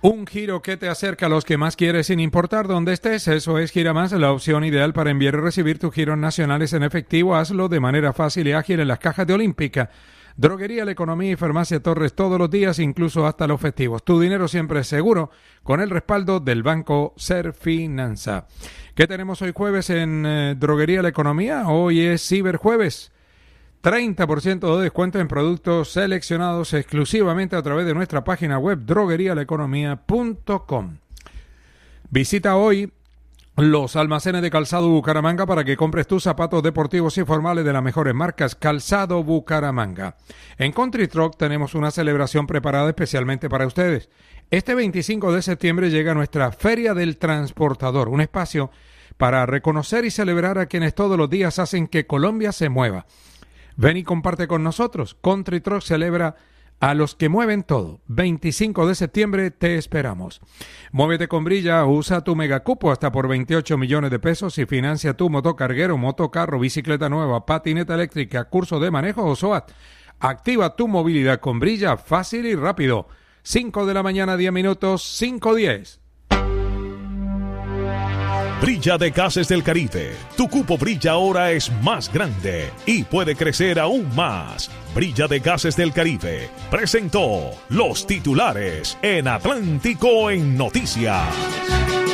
Un giro que te acerca a los que más quieres sin importar dónde estés. Eso es Giramás, la opción ideal para enviar y recibir tus giros nacionales en efectivo. Hazlo de manera fácil y ágil en las cajas de Olímpica, Droguería La Economía y Farmacia Torres todos los días, incluso hasta los festivos. Tu dinero siempre es seguro con el respaldo del Banco Serfinanza. ¿Qué tenemos hoy jueves en Droguería La Economía? Hoy es Ciberjueves. 30% de descuento en productos seleccionados exclusivamente a través de nuestra página web droguerialaeconomía.com. Visita hoy los almacenes de Calzado Bucaramanga para que compres tus zapatos deportivos y formales de las mejores marcas. Calzado Bucaramanga. En Country Truck tenemos una celebración preparada especialmente para ustedes. Este 25 de septiembre llega nuestra Feria del Transportador, un espacio para reconocer y celebrar a quienes todos los días hacen que Colombia se mueva. Ven y comparte con nosotros. Country Truck celebra a los que mueven todo. 25 de septiembre te esperamos. Muévete con Brilla, usa tu megacupo hasta por 28 millones de pesos y financia tu motocarguero, motocarro, bicicleta nueva, patineta eléctrica, curso de manejo o SOAT. Activa tu movilidad con Brilla, fácil y rápido. 5 de la mañana, 10 minutos, 5:10. Brilla de Gases del Caribe. Tu cupo Brilla ahora es más grande y puede crecer aún más. Brilla de Gases del Caribe presentó los titulares en Atlántico en Noticias.